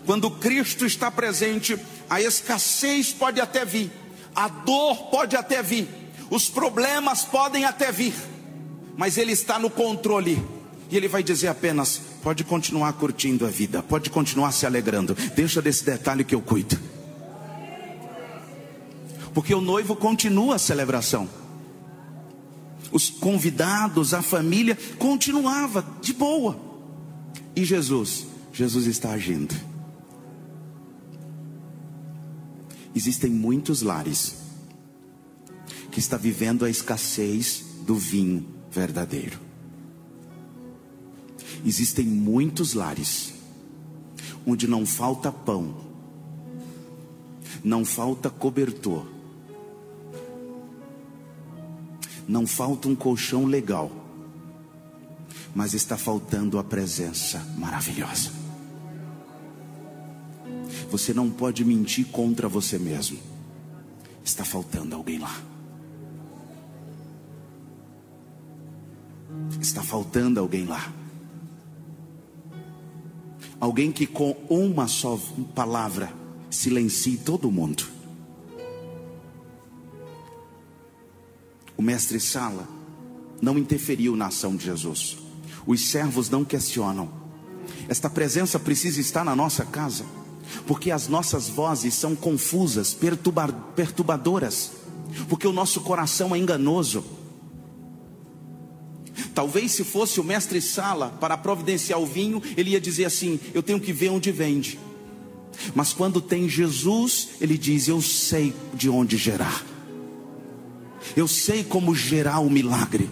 Quando Cristo está presente, a escassez pode até vir, a dor pode até vir, os problemas podem até vir, mas Ele está no controle. E Ele vai dizer apenas: pode continuar curtindo a vida, pode continuar se alegrando, deixa desse detalhe que eu cuido. Porque o noivo continua a celebração, os convidados, a família continuava de boa. E Jesus está agindo. Existem muitos lares que estão vivendo a escassez do vinho verdadeiro. Existem muitos lares onde não falta pão, não falta cobertor, não falta um colchão legal, mas está faltando a presença maravilhosa. Você não pode mentir contra você mesmo. Está faltando alguém lá. Está faltando alguém lá. Alguém que com uma só palavra silencie todo mundo. O mestre Sala não interferiu na ação de Jesus. Os servos não questionam. Esta presença precisa estar na nossa casa, porque as nossas vozes são confusas, perturbadoras, porque o nosso coração é enganoso. Talvez se fosse o mestre Sala para providenciar o vinho, ele ia dizer assim: eu tenho que ver onde vende. Mas quando tem Jesus, ele diz: eu sei de onde gerar, eu sei como gerar o milagre.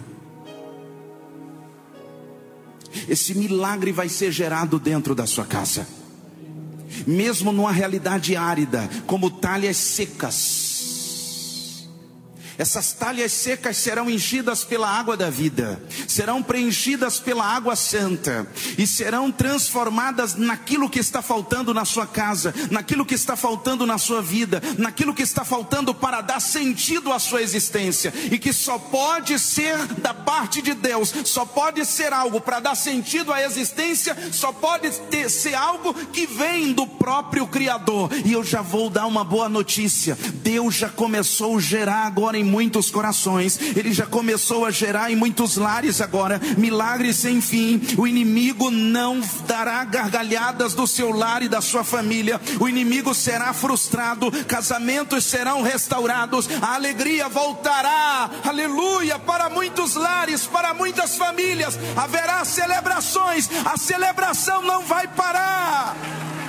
Esse milagre vai ser gerado dentro da sua casa, mesmo numa realidade árida, como talhas secas. Essas talhas secas serão enchidas pela água da vida, serão preenchidas pela água santa, e serão transformadas naquilo que está faltando na sua casa, naquilo que está faltando na sua vida, naquilo que está faltando para dar sentido à sua existência, e que só pode ser da parte de Deus, só pode ser algo para dar sentido à existência, só pode ser algo que vem do próprio Criador. E eu já vou dar uma boa notícia: Deus já começou a gerar agora em muitos corações, Ele já começou a gerar em muitos lares agora, milagres sem fim. O inimigo não dará gargalhadas do seu lar e da sua família, o inimigo será frustrado, casamentos serão restaurados, a alegria voltará, aleluia, para muitos lares, para muitas famílias, haverá celebrações, a celebração não vai parar.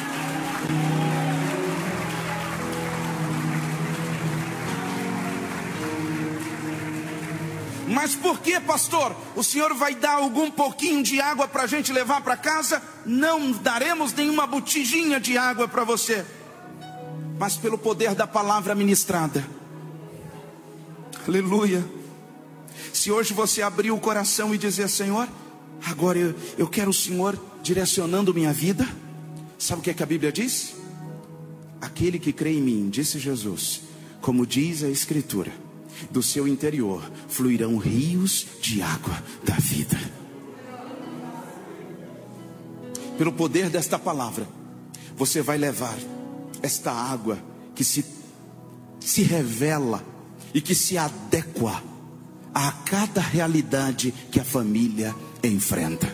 Mas por que, pastor? O senhor vai dar algum pouquinho de água para a gente levar para casa? Não daremos nenhuma botijinha de água para você, mas pelo poder da palavra ministrada, aleluia. Se hoje você abrir o coração e dizer: Senhor, agora eu quero o Senhor direcionando minha vida, sabe o que é que a Bíblia diz? Aquele que crê em mim, disse Jesus, como diz a Escritura, do seu interior fluirão rios de água da vida. Pelo poder desta palavra, você vai levar esta água que se revela e que se adequa a cada realidade que a família enfrenta.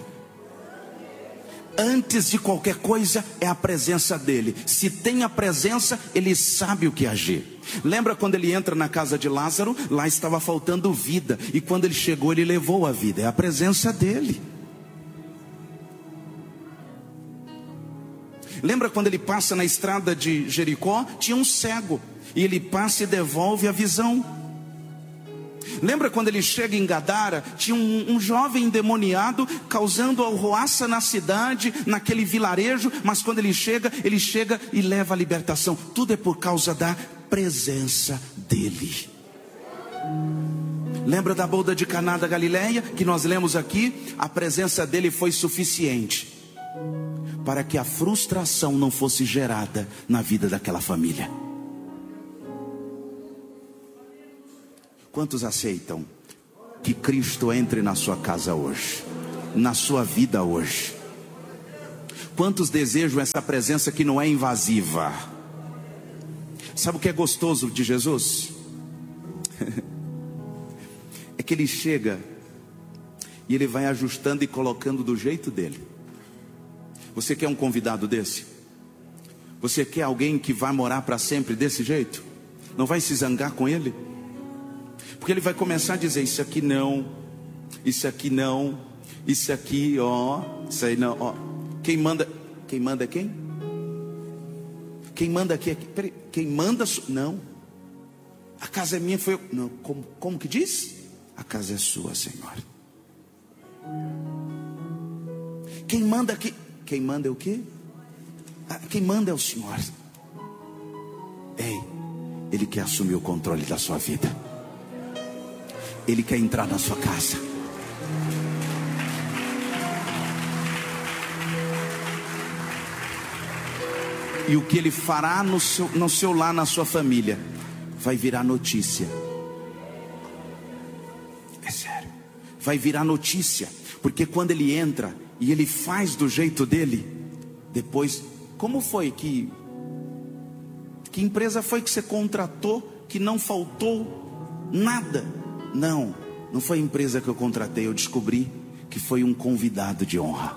Antes de qualquer coisa é a presença dele. Se tem a presença, ele sabe o que agir. Lembra quando ele entra na casa de Lázaro? Lá estava faltando vida, e quando ele chegou, ele levou a vida. É a presença dele. Lembra quando ele passa na estrada de Jericó? Tinha um cego, e ele passa e devolve a visão. Lembra quando ele chega em Gadara? Tinha um jovem endemoniado causando alroaça na cidade, naquele vilarejo. Mas quando ele chega e leva a libertação. Tudo é por causa da presença dele. Lembra da boda de Caná da Galileia, que nós lemos aqui? A presença dele foi suficiente para que a frustração não fosse gerada na vida daquela família. Quantos aceitam que Cristo entre na sua casa hoje, na sua vida hoje? Quantos desejam essa presença que não é invasiva? Sabe o que é gostoso de Jesus? É que ele chega e ele vai ajustando e colocando do jeito dele. Você quer um convidado desse? Você quer alguém que vai morar para sempre desse jeito? Não vai se zangar com ele? Porque ele vai começar a dizer: isso aqui não, isso aqui não, isso aqui, ó, isso aí não, ó. Quem manda é quem? Quem manda aqui é quem? Peraí, quem manda, não. A casa é minha, foi eu. Não, como que diz? A casa é sua, Senhor. Quem manda aqui? Quem manda é o quê? Quem manda é o Senhor. Ei, Ele quer assumir o controle da sua vida. Ele quer entrar na sua casa. E o que Ele fará no seu lar, na sua família, vai virar notícia. É sério. Vai virar notícia. Porque quando Ele entra e Ele faz do jeito dele, depois, como foi que empresa foi que você contratou que não faltou nada? Não foi a empresa que eu contratei. Eu descobri que foi um convidado de honra.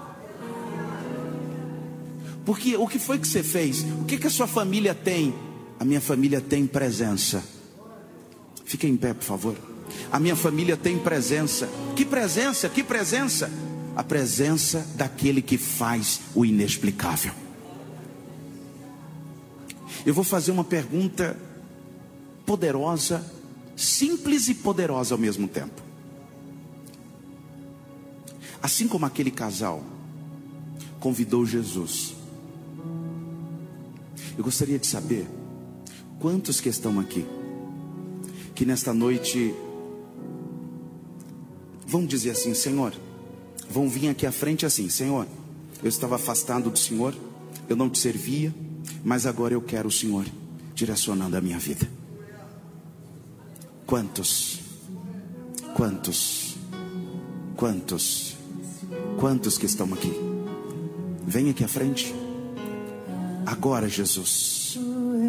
Porque o que foi que você fez? O que a sua família tem? A minha família tem presença. Fique em pé, por favor. A minha família tem presença. Que presença? Que presença? A presença daquele que faz o inexplicável. Eu vou fazer uma pergunta poderosa, simples e poderosa ao mesmo tempo. Assim como aquele casal convidou Jesus, eu gostaria de saber quantos que estão aqui, que nesta noite vão dizer assim: Senhor, vão vir aqui à frente assim: Senhor, eu estava afastado do Senhor, eu não te servia, mas agora eu quero o Senhor direcionando a minha vida. Quantos que estão aqui? Vem aqui à frente. Agora, Jesus.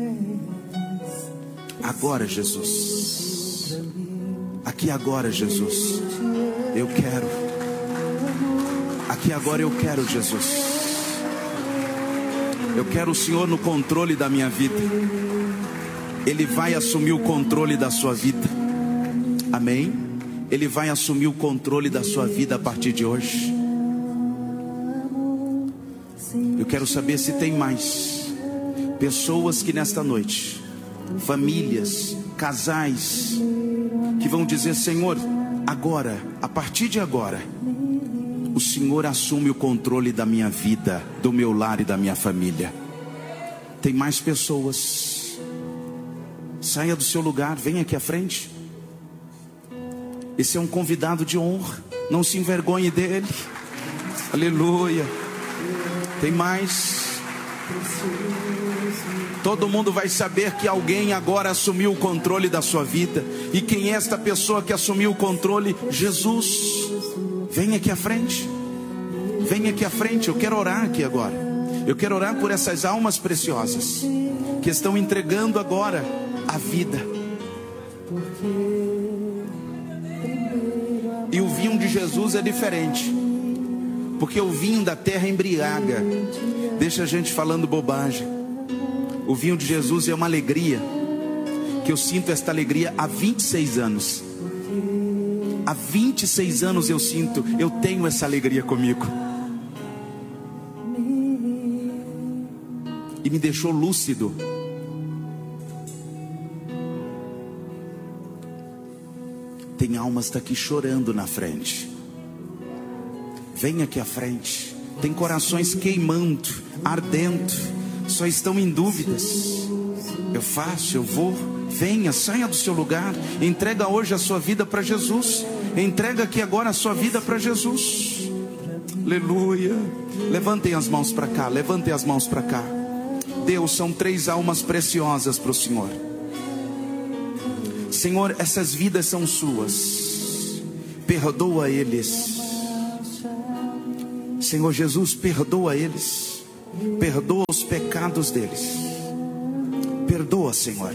Agora, Jesus. Aqui agora, Jesus. Eu quero. Aqui agora eu quero, Jesus. Eu quero o Senhor no controle da minha vida. Ele vai assumir o controle da sua vida. Amém? Ele vai assumir o controle da sua vida a partir de hoje. Eu quero saber se tem mais pessoas que nesta noite, famílias, casais, que vão dizer: Senhor, agora, a partir de agora, o Senhor assume o controle da minha vida, do meu lar e da minha família. Tem mais pessoas? Saia do seu lugar, venha aqui à frente. Esse é um convidado de honra, não se envergonhe dele. Aleluia. Tem mais? Todo mundo vai saber que alguém agora assumiu o controle da sua vida. E quem é esta pessoa que assumiu o controle? Jesus. Vem aqui à frente. Vem aqui à frente. Eu quero orar aqui agora. Eu quero orar por essas almas preciosas que estão entregando agora a vida. E o vinho de Jesus é diferente, porque o vinho da terra embriaga, deixa a gente falando bobagem. O vinho de Jesus é uma alegria, que eu sinto esta alegria há 26 anos. Há 26 anos eu sinto, eu tenho essa alegria comigo. E me deixou lúcido. Tem almas daqui chorando na frente. Vem aqui à frente. Tem corações queimando, ardendo, só estão em dúvidas. Eu faço, eu vou. Venha, saia do seu lugar. Entrega hoje a sua vida para Jesus. Entrega aqui agora a sua vida para Jesus. Aleluia. Levantem as mãos para cá, levantem as mãos para cá. Deus, são 3 almas preciosas para o Senhor. Senhor, essas vidas são suas. Perdoa eles. Senhor Jesus, perdoa eles. Perdoa os pecados deles. Perdoa, Senhor.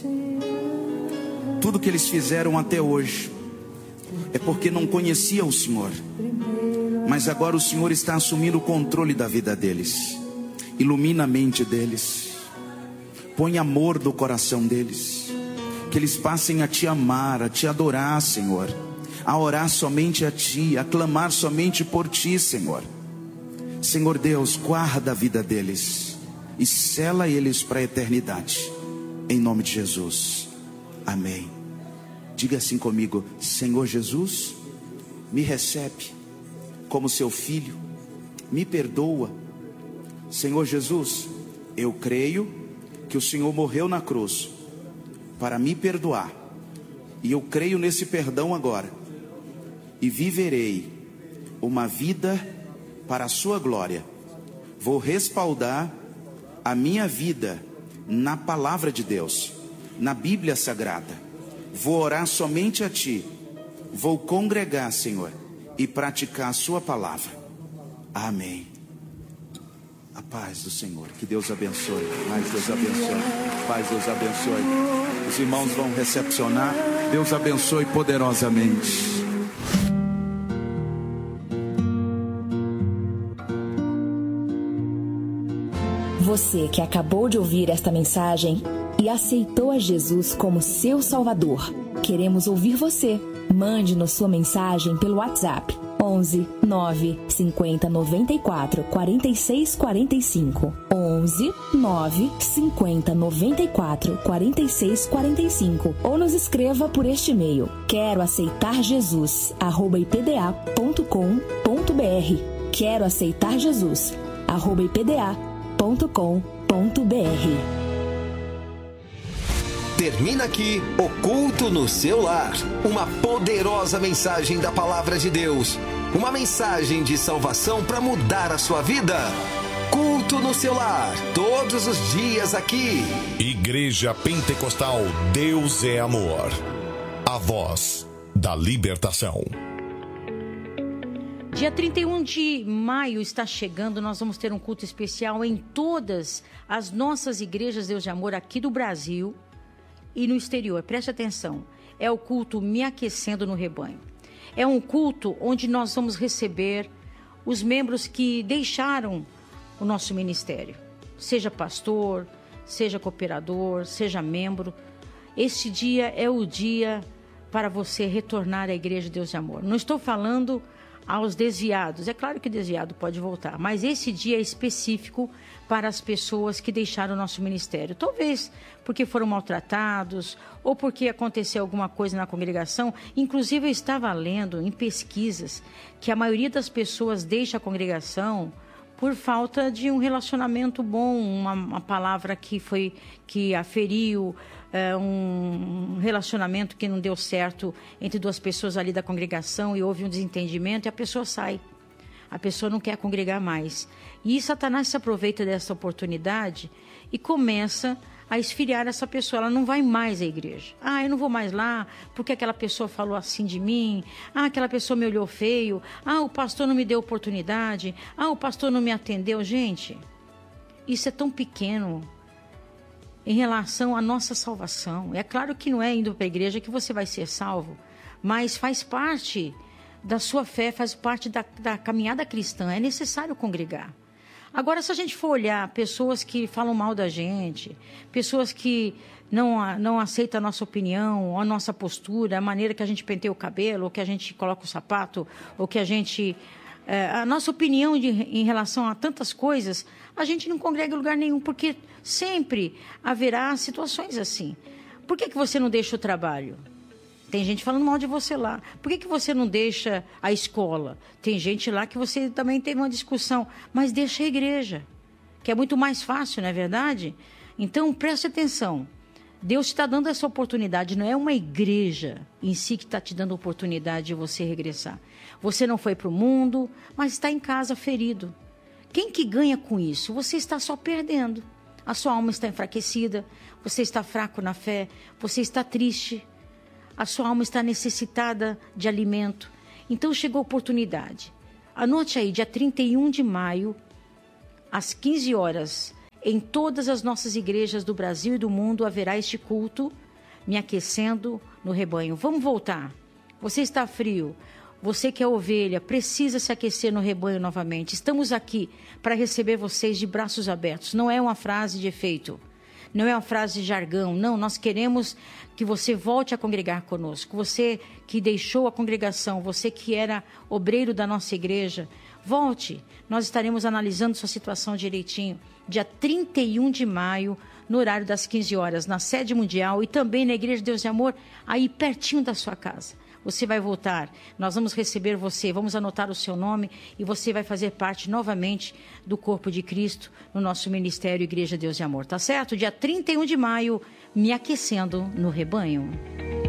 Tudo que eles fizeram até hoje é porque não conheciam o Senhor. Mas agora o Senhor está assumindo o controle da vida deles. Ilumina a mente deles. Põe amor no coração deles. Que eles passem a Te amar, a Te adorar, Senhor. A orar somente a Ti, a clamar somente por Ti, Senhor. Senhor Deus, guarda a vida deles e sela eles para a eternidade. Em nome de Jesus. Amém. Diga assim comigo: Senhor Jesus, me recebe como seu filho, me perdoa. Senhor Jesus, eu creio que o Senhor morreu na cruz para me perdoar, e eu creio nesse perdão agora, e viverei uma vida para a sua glória. Vou respaldar a minha vida na palavra de Deus, na Bíblia Sagrada. Vou orar somente a Ti. Vou congregar, Senhor, e praticar a Sua palavra. Amém. A paz do Senhor. Que Deus abençoe. Paz, Deus abençoe. Paz, Deus abençoe. Os irmãos vão recepcionar. Deus abençoe poderosamente. Você que acabou de ouvir esta mensagem e aceitou a Jesus como seu Salvador, queremos ouvir você. Mande-nos sua mensagem pelo WhatsApp 11 9 50 94 46 45. 11 9 50 94 46 45. Ou nos escreva por este e-mail: quero aceitar Jesus @ipda.com.br. Quero aceitar Jesus @ipda.com.br. Termina aqui o Culto no Seu Lar. Uma poderosa mensagem da Palavra de Deus. Uma mensagem de salvação para mudar a sua vida. Culto no Seu Lar, todos os dias aqui. Igreja Pentecostal Deus é Amor. A voz da libertação. Dia 31 de maio está chegando, nós vamos ter um culto especial em todas as nossas igrejas Deus de Amor aqui do Brasil e no exterior. Preste atenção, é o culto Me Aquecendo no Rebanho. É um culto onde nós vamos receber os membros que deixaram o nosso ministério. Seja pastor, seja cooperador, seja membro. Este dia é o dia para você retornar à igreja Deus de Amor. Não estou falando aos desviados, é claro que desviado pode voltar, mas esse dia é específico para as pessoas que deixaram o nosso ministério, talvez porque foram maltratados ou porque aconteceu alguma coisa na congregação. Inclusive eu estava lendo em pesquisas que a maioria das pessoas deixa a congregação por falta de um relacionamento bom, uma palavra que a feriu, um relacionamento que não deu certo entre duas pessoas ali da congregação e houve um desentendimento e a pessoa sai. A pessoa não quer congregar mais. E Satanás se aproveita dessa oportunidade e começa a esfriar essa pessoa. Ela não vai mais à igreja. Eu não vou mais lá porque aquela pessoa falou assim de mim. Aquela pessoa me olhou feio. O pastor não me deu oportunidade. O pastor não me atendeu. Gente, isso é tão pequeno em relação à nossa salvação. É claro que não é indo para a igreja que você vai ser salvo, mas faz parte da sua fé, faz parte da caminhada cristã. É necessário congregar. Agora, se a gente for olhar pessoas que falam mal da gente, pessoas que não aceitam a nossa opinião, a nossa postura, a maneira que a gente penteia o cabelo, ou que a gente coloca o sapato, ou que a gente... a nossa opinião em relação a tantas coisas, a gente não congrega em lugar nenhum, porque sempre haverá situações assim. Por que você não deixa o trabalho? Tem gente falando mal de você lá. Por que você não deixa a escola? Tem gente lá que você também teve uma discussão. Mas deixa a igreja, que é muito mais fácil, não é verdade? Então, preste atenção. Deus está dando essa oportunidade. Não é uma igreja em si que está te dando a oportunidade de você regressar. Você não foi para o mundo, mas está em casa ferido. Quem que ganha com isso? Você está só perdendo. A sua alma está enfraquecida. Você está fraco na fé. Você está triste. A sua alma está necessitada de alimento. Então chegou a oportunidade. Anote aí, dia 31 de maio, às 15 horas, em todas as nossas igrejas do Brasil e do mundo, haverá este culto, Me Aquecendo no Rebanho. Vamos voltar. Você está frio, você que é ovelha, precisa se aquecer no rebanho novamente. Estamos aqui para receber vocês de braços abertos. Não é uma frase de efeito, não é uma frase de jargão, não. Nós queremos que você volte a congregar conosco. Você que deixou a congregação, você que era obreiro da nossa igreja, volte. Nós estaremos analisando sua situação direitinho. Dia 31 de maio, no horário das 15 horas, na sede mundial e também na Igreja de Deus e Amor, aí pertinho da sua casa. Você vai voltar, nós vamos receber você, vamos anotar o seu nome e você vai fazer parte novamente do corpo de Cristo no nosso ministério Igreja de Deus e Amor, tá certo? Dia 31 de maio, Me Aquecendo no Rebanho.